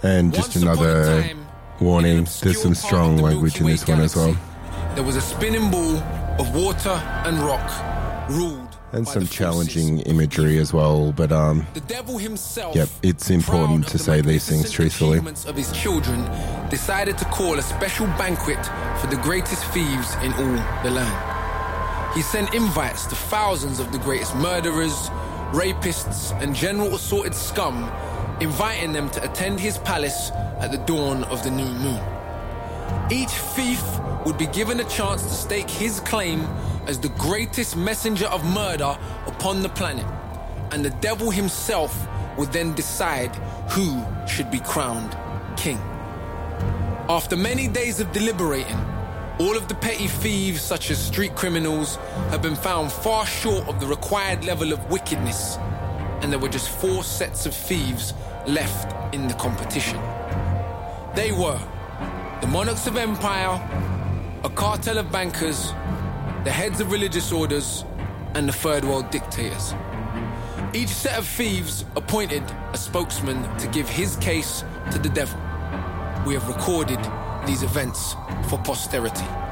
And just another warning, there's some strong language in this one as well. There was a spinning ball of water and rock, ruled and by some the challenging forces. imagery as well, but The devil himself, yep, it's important proud to of the say these things magnificent truthfully. achievements of his children, decided to call a special banquet for the greatest thieves in all the land. He sent invites to thousands of the greatest murderers, rapists, and general assorted scum, inviting them to attend his palace at the dawn of the new moon. Each thief would be given a chance to stake his claim as the greatest messenger of murder upon the planet, and the devil himself would then decide who should be crowned king. After many days of deliberating, all of the petty thieves, such as street criminals, have been found far short of the required level of wickedness, and there were just 4 sets of thieves left in the competition. They were the monarchs of empire, a cartel of bankers, the heads of religious orders, and the third world dictators. Each set of thieves appointed a spokesman to give his case to the devil. We have recorded these events for posterity.